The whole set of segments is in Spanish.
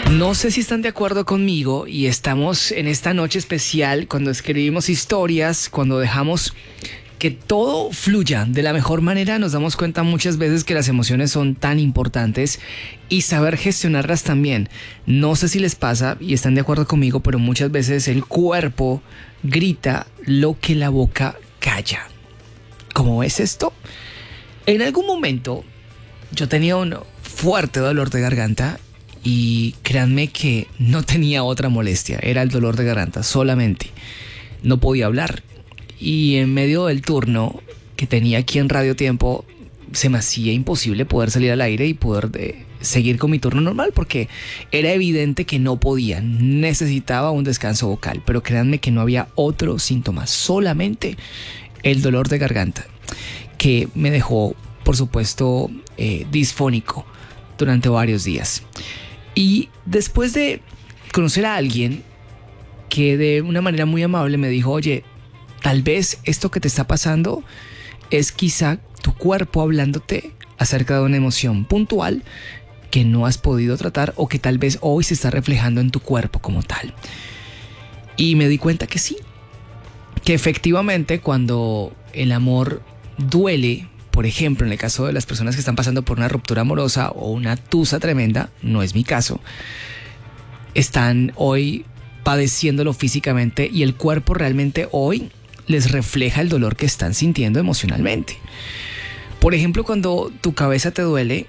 No sé si están de acuerdo conmigo y estamos en esta noche especial cuando escribimos historias, cuando dejamos que todo fluya de la mejor manera. Nos damos cuenta muchas veces que las emociones son tan importantes y saber gestionarlas también. No sé si les pasa y están de acuerdo conmigo, pero muchas veces el cuerpo grita lo que la boca calla. ¿Cómo es esto? En algún momento yo tenía un fuerte dolor de garganta y créanme que no tenía otra molestia, era el dolor de garganta solamente. No podía hablar y en medio del turno que tenía aquí en Radio Tiempo se me hacía imposible poder salir al aire y poder seguir con mi turno normal porque era evidente que no podía, necesitaba un descanso vocal, pero créanme que no había otro síntoma, solamente el dolor de garganta que me dejó, por supuesto, disfónico durante varios días. Y después de conocer a alguien que de una manera muy amable me dijo, oye, tal vez esto que te está pasando es quizá tu cuerpo hablándote acerca de una emoción puntual que no has podido tratar o que tal vez hoy se está reflejando en tu cuerpo como tal. Y me di cuenta que sí, que efectivamente cuando el amor duele, por ejemplo, en el caso de las personas que están pasando por una ruptura amorosa o una tusa tremenda, no es mi caso, están hoy padeciéndolo físicamente y el cuerpo realmente hoy les refleja el dolor que están sintiendo emocionalmente. Por ejemplo, cuando tu cabeza te duele,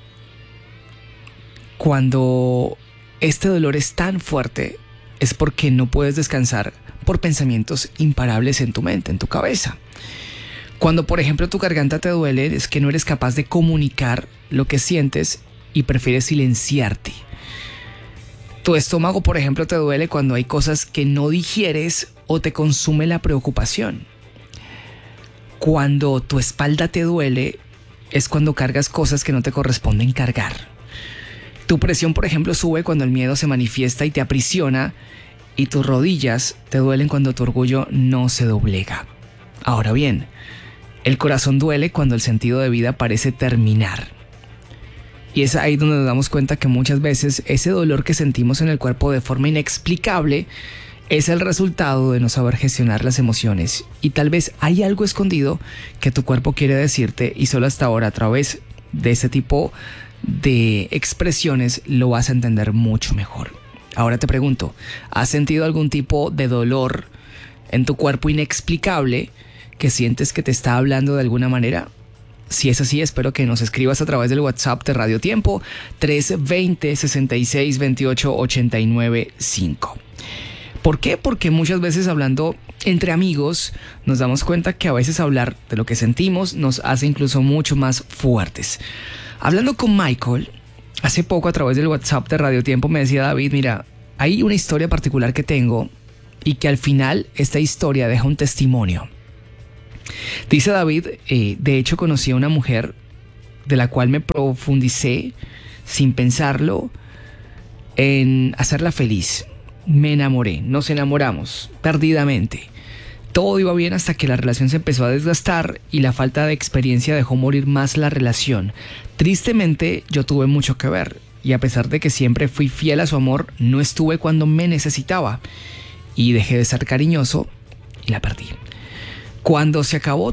cuando este dolor es tan fuerte, es porque no puedes descansar por pensamientos imparables en tu mente, en tu cabeza. Cuando, por ejemplo, tu garganta te duele, es que no eres capaz de comunicar lo que sientes y prefieres silenciarte. Tu estómago, por ejemplo, te duele cuando hay cosas que no digieres o te consume la preocupación. Cuando tu espalda te duele, es cuando cargas cosas que no te corresponden cargar. Tu presión, por ejemplo, sube cuando el miedo se manifiesta y te aprisiona, y tus rodillas te duelen cuando tu orgullo no se doblega. Ahora bien, el corazón duele cuando el sentido de vida parece terminar. Y es ahí donde nos damos cuenta que muchas veces ese dolor que sentimos en el cuerpo de forma inexplicable es el resultado de no saber gestionar las emociones. Y tal vez hay algo escondido que tu cuerpo quiere decirte y solo hasta ahora a través de ese tipo de expresiones lo vas a entender mucho mejor. Ahora te pregunto, ¿has sentido algún tipo de dolor en tu cuerpo inexplicable que sientes que te está hablando de alguna manera? Si es así, espero que nos escribas a través del WhatsApp de Radio Tiempo 320-6628-895. ¿Por qué? Porque muchas veces hablando entre amigos nos damos cuenta que a veces hablar de lo que sentimos nos hace incluso mucho más fuertes. Hablando con Michael, hace poco a través del WhatsApp de Radio Tiempo me decía David, mira, hay una historia particular que tengo y que al final esta historia deja un testimonio. Dice David, de hecho conocí a una mujer de la cual me profundicé sin pensarlo en hacerla feliz. Me enamoré, nos enamoramos perdidamente. Todo iba bien hasta que la relación se empezó a desgastar y la falta de experiencia dejó morir más la relación. Tristemente yo tuve mucho que ver y a pesar de que siempre fui fiel a su amor, no estuve cuando me necesitaba y dejé de ser cariñoso y la perdí. Cuando se acabó